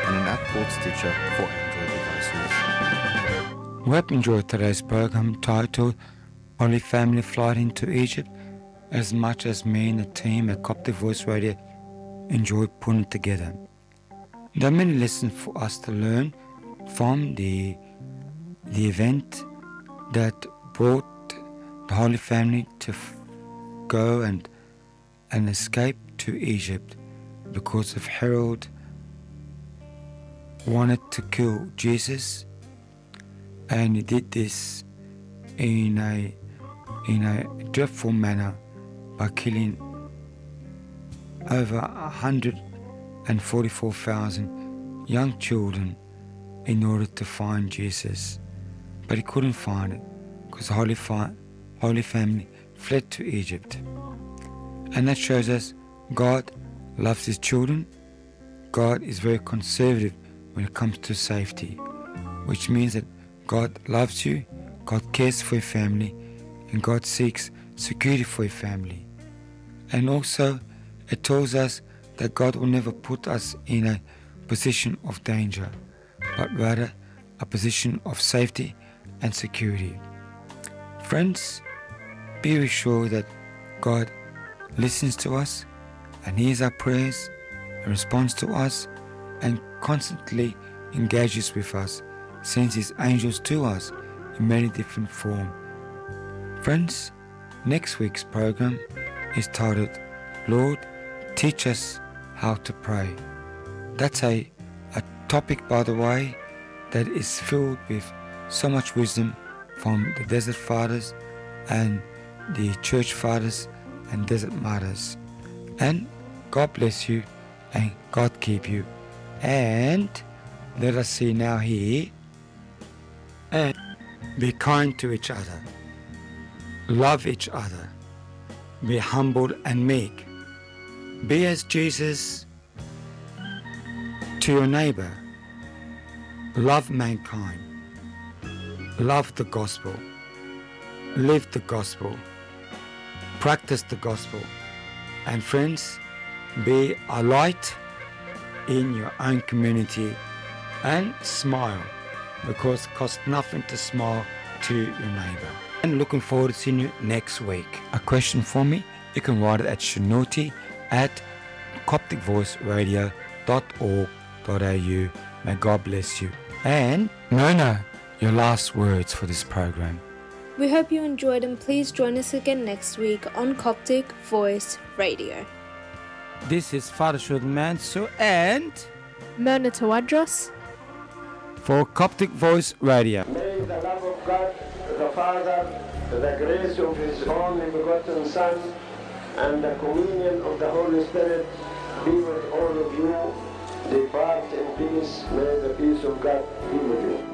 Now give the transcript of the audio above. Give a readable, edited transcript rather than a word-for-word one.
and an Apple Stitcher for Android devices. We hope you enjoyed today's program titled Holy Family Flight into Egypt as much as me and the team at Coptic Voice Radio enjoyed putting it together. There are many lessons for us to learn from the event that brought the Holy Family to go and escape to Egypt because of Herod wanted to kill Jesus, and he did this in a dreadful manner by killing over 144,000 young children in order to find Jesus. But he couldn't find it because the Holy Family fled to Egypt. And that shows us God loves his children. God is very conservative when it comes to safety, which means that God loves you, God cares for your family, and God seeks security for your family. And also it tells us that God will never put us in a position of danger, but rather a position of safety and security. Friends, be assured that God listens to us and hears our prayers and responds to us and constantly engages with us, sends his angels to us in many different forms. Friends, next week's program is titled, Lord, Teach Us How to Pray. That's a topic, by the way, that is filled with so much wisdom from the Desert Fathers and the Church Fathers and Desert Mothers. And God bless you and God keep you. And let us see now here, and be kind to each other, love each other, be humble and meek, be as Jesus to your neighbor, love mankind, love the gospel, live the gospel, practice the gospel, and friends, be a light in your own community and smile, because it costs nothing to smile to your neighbor. And looking forward to seeing you next week. A question for me, you can write it at shanuti@copticvoiceradio.org.au. May God bless you. And Nona, your last words for this program. We hope you enjoyed, and please join us again next week on Coptic Voice Radio. This is Father Shud Mansour and Mona Tawadros for Coptic Voice Radio. May the love of God, the Father, the grace of His only begotten Son, and the communion of the Holy Spirit be with all of you. Depart in peace. May the peace of God be with you.